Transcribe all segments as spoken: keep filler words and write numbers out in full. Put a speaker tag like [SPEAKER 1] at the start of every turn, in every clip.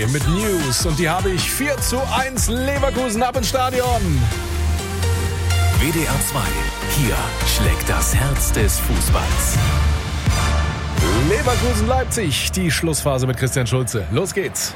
[SPEAKER 1] zwei mit News und die habe ich. Vier zu eins Leverkusen ab ins Stadion.
[SPEAKER 2] W D R zwei, hier schlägt das Herz des Fußballs.
[SPEAKER 1] Leverkusen-Leipzig, die Schlussphase mit Christian Schulze. Los geht's.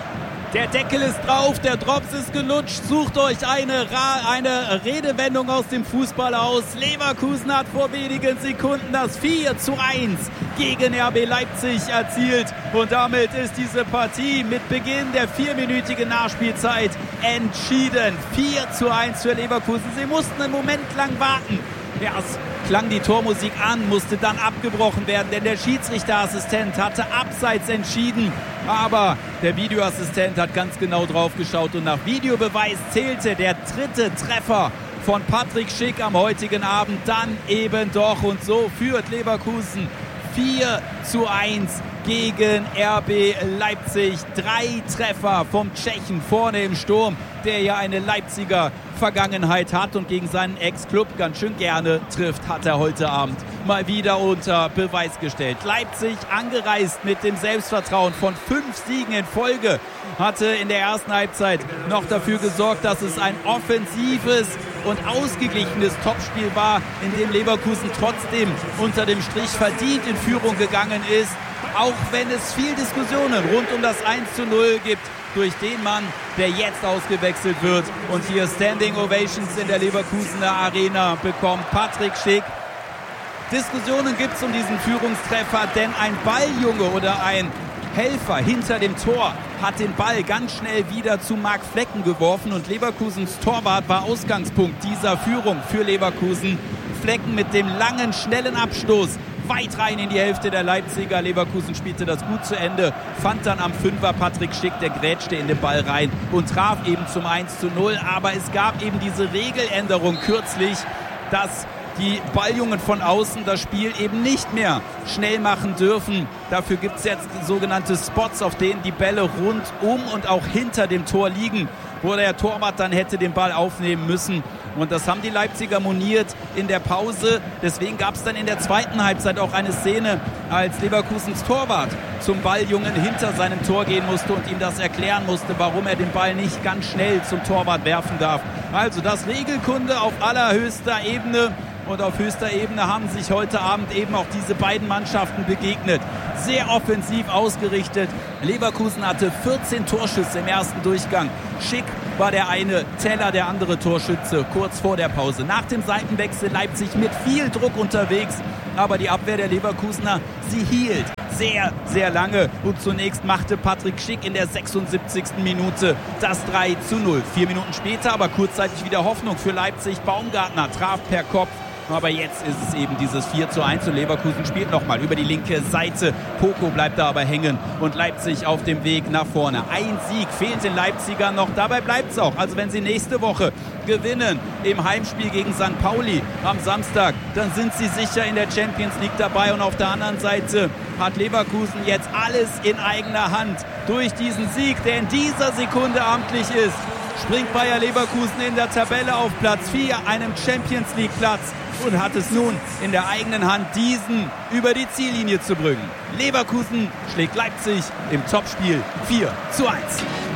[SPEAKER 3] Der Deckel ist drauf, der Drops ist gelutscht. Sucht euch eine, Ra- eine Redewendung aus dem Fußball aus. Leverkusen hat vor wenigen Sekunden das vier zu eins gegen R B Leipzig erzielt. Und damit ist diese Partie mit Beginn der vierminütigen Nachspielzeit entschieden. vier zu eins für Leverkusen. Sie mussten einen Moment lang warten. Erst klang die Tormusik an, musste dann abgebrochen werden, denn der Schiedsrichterassistent hatte abseits entschieden. Aber der Videoassistent hat ganz genau drauf geschaut und nach Videobeweis zählte der dritte Treffer von Patrick Schick am heutigen Abend dann eben doch. Und so führt Leverkusen vier zu eins gegen R B Leipzig. Drei Treffer vom Tschechen vorne im Sturm, der ja eine Leipziger Vergangenheit hat und gegen seinen Ex-Club ganz schön gerne trifft, hat er heute Abend mal wieder unter Beweis gestellt. Leipzig angereist mit dem Selbstvertrauen von fünf Siegen in Folge, hatte in der ersten Halbzeit noch dafür gesorgt, dass es ein offensives und ausgeglichenes Topspiel war, in dem Leverkusen trotzdem unter dem Strich verdient in Führung gegangen ist, auch wenn es viel Diskussionen rund um das eins zu null gibt durch den Mann, der jetzt ausgewechselt wird und hier Standing Ovations in der Leverkusener Arena bekommt. Patrick Schick. Diskussionen gibt es um diesen Führungstreffer, denn ein Balljunge oder ein Helfer hinter dem Tor hat den Ball ganz schnell wieder zu Marc Flecken geworfen und Leverkusens Torwart war Ausgangspunkt dieser Führung für Leverkusen. Flecken mit dem langen, schnellen Abstoß weit rein in die Hälfte der Leipziger. Leverkusen spielte das gut zu Ende, fand dann am Fünfer Patrick Schick, der grätschte in den Ball rein und traf eben zum eins zu null. Aber es gab eben diese Regeländerung kürzlich, dass die Balljungen von außen das Spiel eben nicht mehr schnell machen dürfen. Dafür gibt es jetzt sogenannte Spots, auf denen die Bälle rund um und auch hinter dem Tor liegen, wo der Torwart dann hätte den Ball aufnehmen müssen. Und das haben die Leipziger moniert in der Pause. Deswegen gab es dann in der zweiten Halbzeit auch eine Szene, als Leverkusens Torwart zum Balljungen hinter seinem Tor gehen musste und ihm das erklären musste, warum er den Ball nicht ganz schnell zum Torwart werfen darf. Also das Regelkunde auf allerhöchster Ebene. Und auf höchster Ebene haben sich heute Abend eben auch diese beiden Mannschaften begegnet. Sehr offensiv ausgerichtet. Leverkusen hatte vierzehn Torschüsse im ersten Durchgang. Schick war der eine, Teller der andere Torschütze kurz vor der Pause. Nach dem Seitenwechsel Leipzig mit viel Druck unterwegs. Aber die Abwehr der Leverkusener, sie hielt sehr, sehr lange. Und zunächst machte Patrick Schick in der sechsundsiebzigsten Minute das drei zu null. Vier Minuten später aber kurzzeitig wieder Hoffnung für Leipzig. Baumgartner traf per Kopf. Aber jetzt ist es eben dieses vier zu eins und Leverkusen spielt nochmal über die linke Seite. Poko bleibt da aber hängen und Leipzig auf dem Weg nach vorne. Ein Sieg fehlt den Leipzigern noch, dabei bleibt es auch. Also wenn sie nächste Woche gewinnen im Heimspiel gegen Sankt Pauli am Samstag, dann sind sie sicher in der Champions League dabei. Und auf der anderen Seite hat Leverkusen jetzt alles in eigener Hand. Durch diesen Sieg, der in dieser Sekunde amtlich ist, springt Bayer Leverkusen in der Tabelle auf Platz vier, einem Champions League Platz. Und hat es nun in der eigenen Hand, diesen über die Ziellinie zu bringen. Leverkusen schlägt Leipzig im Topspiel vier zu eins.